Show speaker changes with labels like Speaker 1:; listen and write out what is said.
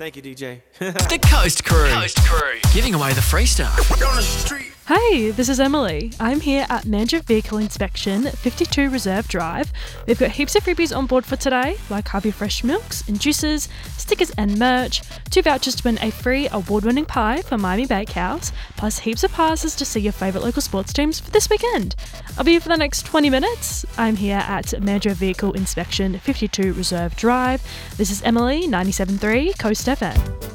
Speaker 1: Thank you, DJ.
Speaker 2: The Coast Crew. Giving away the free stuff.
Speaker 3: Hey, this is Emily. I'm here at Mandurah Vehicle Inspection, 52 Reserve Drive. We've got heaps of freebies on board for today, like Harvey Fresh milks and juices, stickers and merch, 2 vouchers to win a free award-winning pie from Miami Bakehouse, plus heaps of passes to see your favourite local sports teams for this weekend. I'll be here for the next 20 minutes. I'm here at Mandurah Vehicle Inspection, 52 Reserve Drive. This is Emily, 97.3 Coast FM.